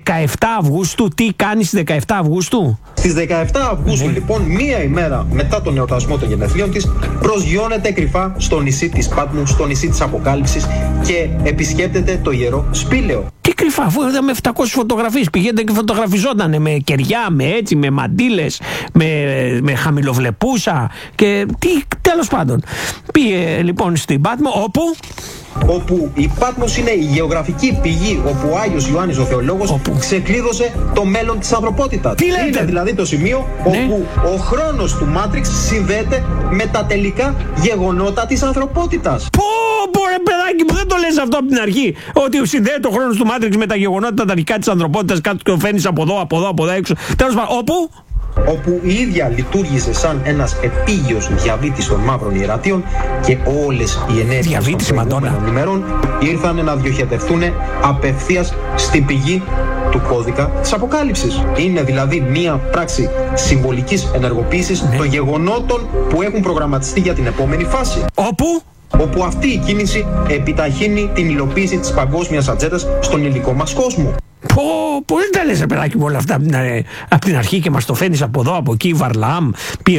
Αυγούστου. Τι κάνει στις 17 Αυγούστου? Στις 17 Αυγούστου, λοιπόν, μία ημέρα μετά τον εορτασμό των γενεθλίων της, προσγειώνεται κρυφά στο νησί της Πάτμου, στο νησί της Αποκάλυψης και επισκέπτεται το Ιερό Σπήλαιο. Τι κρυφά, αφού είδαμε 700 φωτογραφίες, πηγαίνετε και φωτογραφιζότανε με κεριά, με μαντήλες, με χαμηλοβλεπούσα και τι, τέλος πάντων. Πήγε λοιπόν στην Πάτμο, όπου η Πάτμος είναι η γεωγραφική πηγή όπου ο Άγιος Ιωάννης ο Θεολόγος ξεκλείδωσε το μέλλον της ανθρωπότητας. Είναι δηλαδή το σημείο όπου ο χρόνος του Μάτριξ συνδέεται με τα τελικά γεγονότα της ανθρωπότητας. Ρε παιδάκι μου, δεν το λες αυτό από την αρχή? Ότι συνδέεται ο χρόνος του Μάτριξ με τα γεγονότα τα δικά της ανθρωπότητας, κάτω και το φαίνεις από εδώ έξω. Τέλος πάντων, όπου η ίδια λειτουργήσε σαν ένας επίγειος διαβήτης των μαύρων ιερατείων και όλες οι ενέργειες των προηγούμενων ημερών ήρθαν να διοχετευτούν απευθείας στην πηγή του κώδικα της Αποκάλυψης. Είναι δηλαδή μία πράξη συμβολικής ενεργοποίησης των γεγονότων που έχουν προγραμματιστεί για την επόμενη φάση. Όπου αυτή η κίνηση επιταχύνει την υλοποίηση της παγκόσμιας ατζέντας στον υλικό μας κόσμο. Πώς τα λες, παιδάκι μου, όλα αυτά από την αρχή και μας το φαίνεις από εδώ, από εκεί, Βαρλάμ,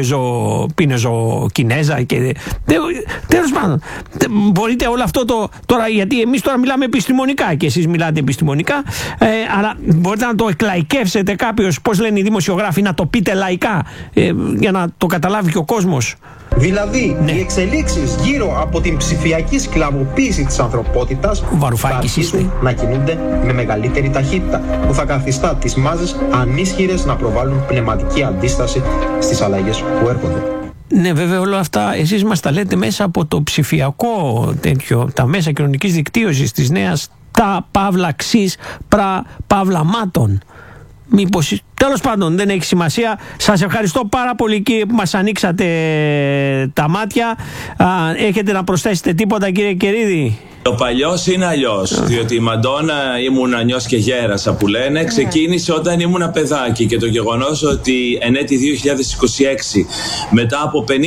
Πίνεζο Κινέζα και... Τέλος πάντων, μπορείτε όλο αυτό τώρα, γιατί εμείς τώρα μιλάμε επιστημονικά και εσείς μιλάτε επιστημονικά, αλλά μπορείτε να το εκλαϊκεύσετε κάποιος, πώς λένε οι δημοσιογράφοι, να το πείτε λαϊκά, για να το καταλάβει και ο κόσμος. Δηλαδή, οι εξελίξεις γύρω από την ψηφιακή σκλαβοποίηση της ανθρωπότητας θα αρχίσουν να κινούνται με μεγαλύτερη ταχύτητα, που θα καθιστά τις μάζες ανίσχυρες να προβάλλουν πνευματική αντίσταση στις αλλαγές που έρχονται. Ναι, βέβαια, όλα αυτά εσείς μας τα λέτε μέσα από το ψηφιακό τέτοιο, τα μέσα κοινωνικής δικτύωσης της νέας, τα παύλα ξύς, παύλα μάτων. Μήπως, τέλος πάντων, δεν έχει σημασία. Σας ευχαριστώ πάρα πολύ, κύριε, που μας ανοίξατε τα μάτια. Έχετε να προσθέσετε τίποτα, κύριε Κερίδη? Το παλιός είναι αλλιώς, διότι η Μαντόνα, ήμουν νιός και γέρασα που λένε, ξεκίνησε όταν ήμουν παιδάκι, και το γεγονός ότι εν έτη 2026, μετά από 50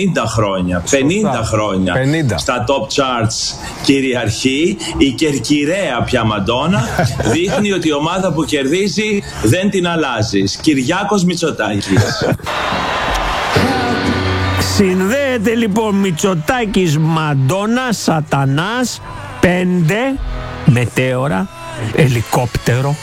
χρόνια στα top charts κυριαρχεί η κερκυραία πια Μαντόνα, δείχνει ότι η ομάδα που κερδίζει δεν την αλλάζεις. Κυριάκος Μητσοτάκης. Συνδέεται λοιπόν Μητσοτάκης, Μαντόνα, Σατανάς, 5 μετέωρα, ελικόπτερο,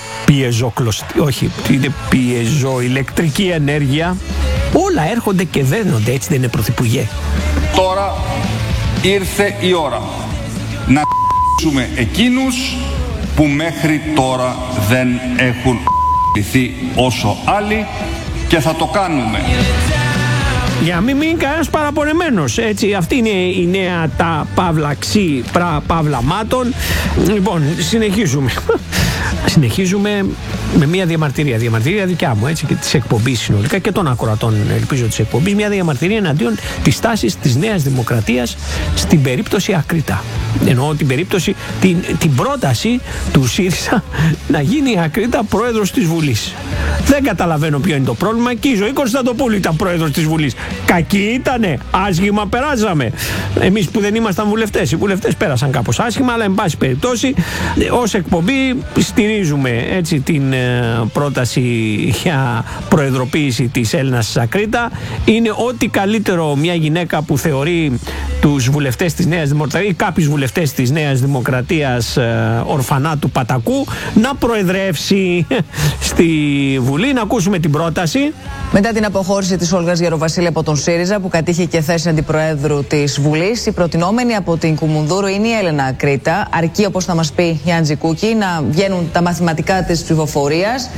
πιεζοηλεκτρική ενέργεια. Όλα έρχονται και δένονται, έτσι δεν είναι, Πρωθυπουργέ? Τώρα ήρθε η ώρα να ***σουμε εκείνους που μέχρι τώρα δεν έχουν ***ληθεί όσο άλλοι, και θα το κάνουμε. Για να μην μείνει κανένας παραπονεμένος, έτσι. Αυτή είναι η νέα τα παύλα ξύ, παύλα μάτων. Λοιπόν, συνεχίζουμε με μια διαμαρτυρία δικιά μου, έτσι, και της εκπομπής συνολικά και των ακροατών, ελπίζω, της εκπομπής. Μια διαμαρτυρία εναντίον της στάσης της Νέας Δημοκρατίας στην περίπτωση Ακρίτα. Εννοώ την πρόταση του ΣΥΡΙΖΑ να γίνει η Ακρίτα πρόεδρος της Βουλής. Δεν καταλαβαίνω ποιο είναι το πρόβλημα. Και η Ζωή Κωνσταντοπούλου ήταν πρόεδρος της Βουλής. Κακοί ήτανε, άσχημα περάσαμε. Εμείς που δεν ήμασταν βουλευτές, οι βουλευτές πέρασαν κάπως άσχημα, αλλά εν πάση περιπτώσει, ως εκπομπή στηρίζουμε, έτσι, την πρόταση για προεδροποίηση της Έλληνας της Ακρίτα. Είναι ό,τι καλύτερο μια γυναίκα που θεωρεί τους βουλευτές της Νέας Δημοκρατίας ή κάποιους βουλευτές της Νέας Δημοκρατίας ορφανά του Πατακού να προεδρεύσει στη Βουλή. Να ακούσουμε την πρόταση. Μετά την αποχώρηση της Όλγας Γεροβασίλη από τον ΣΥΡΙΖΑ, που κατήχε και θέση αντιπροέδρου της Βουλής, η προτινόμενη από την Κουμουνδούρου είναι η Έλενα Ακρίτα. Αρκεί, όπως θα μας πει η Άντζη Κούκη, να βγαίνουν τα μαθηματικά της ψηφοφορίας.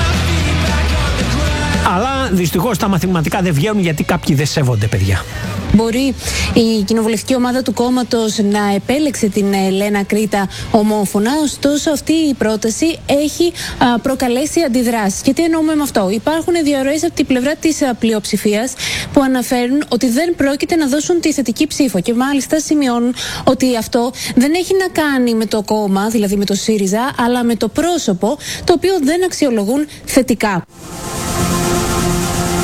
Αλλά δυστυχώς τα μαθηματικά δεν βγαίνουν, γιατί κάποιοι δεν σέβονται, παιδιά. Μπορεί η κοινοβουλευτική ομάδα του κόμματος να επέλεξε την Έλενα Ακρίτα ομόφωνα, ωστόσο αυτή η πρόταση έχει προκαλέσει αντιδράσεις. Και τι εννοούμε με αυτό? Υπάρχουν διαρροές από την πλευρά της πλειοψηφίας που αναφέρουν ότι δεν πρόκειται να δώσουν τη θετική ψήφο, και μάλιστα σημειώνουν ότι αυτό δεν έχει να κάνει με το κόμμα, δηλαδή με το ΣΥΡΙΖΑ, αλλά με το πρόσωπο, το οποίο δεν αξιολογούν θετικά.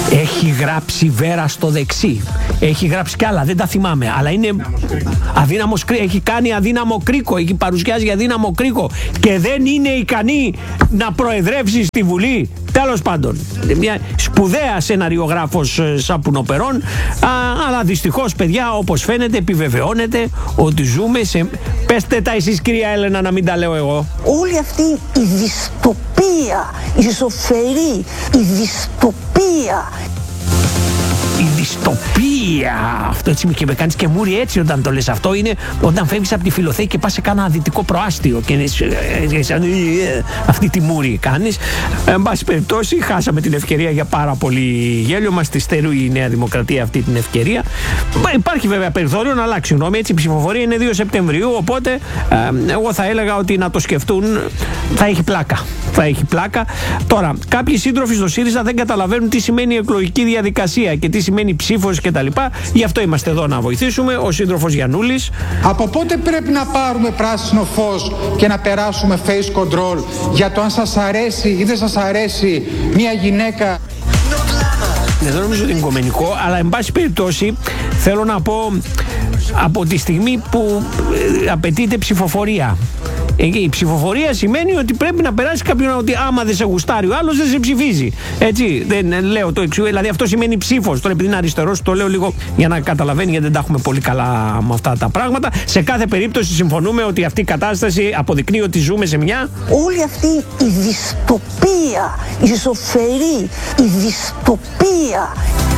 Έχει γράψει Βέρα στο δεξί. Έχει γράψει κι άλλα, δεν τα θυμάμαι. Αλλά είναι αδύναμος κρίκο. Έχει κάνει αδύναμο κρίκο. Έχει παρουσιάσει αδύναμο κρίκο. Και δεν είναι ικανή να προεδρεύσει στη Βουλή. Τέλος πάντων, μια σπουδαία σεναριογράφος σαπουνοπερών. Αλλά δυστυχώς, παιδιά, όπως φαίνεται, επιβεβαιώνεται ότι ζούμε σε... Πέστε τα εσείς, κυρία Έλενα, να μην τα λέω εγώ. Όλη αυτή η δυστοπία, η ζωφερή, η δυστοπία. Η δυστοπία. Αυτό έτσι και με κάνεις και μούρι έτσι όταν το λες. Αυτό είναι όταν φεύγεις από τη Φιλοθέη και πας σε κάνα δυτικό προάστιο και αυτή τη μούρι κάνεις. Εν πάση περιπτώσει, χάσαμε την ευκαιρία για πάρα πολύ γέλιο. Μας τη στερεί η Νέα Δημοκρατία αυτή την ευκαιρία. Υπάρχει βέβαια περιθώριο να αλλάξει γνώμη. Έτσι η ψηφοφορία είναι 2 Σεπτεμβρίου. Οπότε εγώ θα έλεγα ότι να το σκεφτούν. Θα έχει πλάκα. Θα έχει πλάκα. Τώρα, κάποιοι σύντροφοι στο ΣΥΡΙΖΑ δεν καταλαβαίνουν τι σημαίνει εκλογική διαδικασία και τι σημαίνει ψήφος κτλ. Γι' αυτό είμαστε εδώ να βοηθήσουμε. Ο σύντροφος Γιαννούλης. Από πότε πρέπει να πάρουμε πράσινο φως και να περάσουμε face control για το αν σας αρέσει ή δεν σας αρέσει μια γυναίκα? Δεν νομίζω ότι είναι οικομενικό, αλλά εν πάση περιπτώσει θέλω να πω από τη στιγμή που απαιτείται ψηφοφορία. Η ψηφοφορία σημαίνει ότι πρέπει να περάσει κάποιον, ότι άμα δεν σε γουστάρει ο άλλος δεν σε ψηφίζει. Έτσι, δεν λέω το εξού. Δηλαδή αυτό σημαίνει ψήφος. Τώρα επειδή είναι αριστερός, το λέω λίγο για να καταλαβαίνει, γιατί δεν τα έχουμε πολύ καλά με αυτά τα πράγματα. Σε κάθε περίπτωση συμφωνούμε ότι αυτή η κατάσταση αποδεικνύει ότι ζούμε σε μια... Όλη αυτή η δυστοπία, η ζωφερή, η δυστοπία.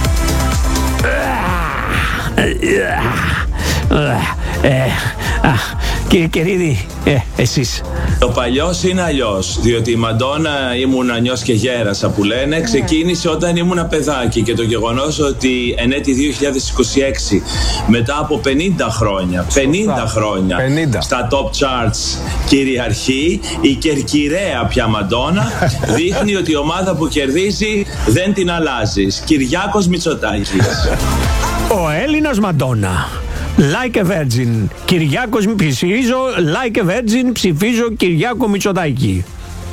Κύριε Κερίδη, εσείς. Το παλιός είναι αλλιώς, διότι η Μαντόνα ήμουν νιός και γέρασα που λένε, ξεκίνησε όταν ήμουν παιδάκι, και το γεγονός ότι εν έτη 2026 μετά από 50 χρόνια στα top charts κυριαρχεί η κερκυραία πια Μαντόνα, δείχνει ότι η ομάδα που κερδίζει δεν την αλλάζεις. Κυριάκος Μητσοτάκης. Ο Έλληνας Μαντόνα. Like a virgin. Κυριάκος ψηφίζω, like a virgin, ψηφίζω Κυριάκο Μητσοτάκη.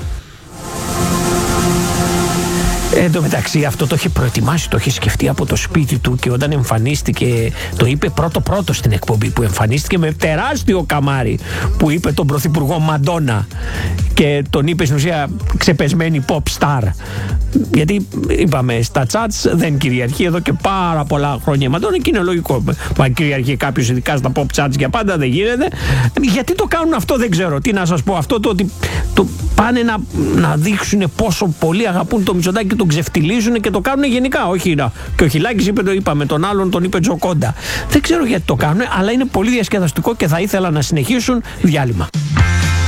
Εν τω μεταξύ αυτό το είχε προετοιμάσει, το είχε σκεφτεί από το σπίτι του, και όταν εμφανίστηκε, το είπε πρώτο στην εκπομπή που εμφανίστηκε με τεράστιο καμάρι, που είπε τον πρωθυπουργό Μαντόνα και τον είπε στην ουσία ξεπεσμένη pop star. Γιατί είπαμε, στα chats δεν κυριαρχεί εδώ και πάρα πολλά χρόνια η Μαντόνα, και είναι λογικό. Μα κυριαρχεί κάποιος ειδικά στα pop chats για πάντα, δεν γίνεται. Γιατί το κάνουν αυτό δεν ξέρω. Τι να σας πω, αυτό το ότι το πάνε να δείξουν πόσο πολύ αγαπούν το Μητσοτάκη και τον ξεφτιλίζουν, και το κάνουν γενικά. Όχι, και ο Χιλάκης είπε, το είπαμε, τον άλλον τον είπε Τζοκόντα. Δεν ξέρω γιατί το κάνουν, αλλά είναι πολύ διασκεδαστικό και θα ήθελα να συνεχίσουν. Διάλειμμα.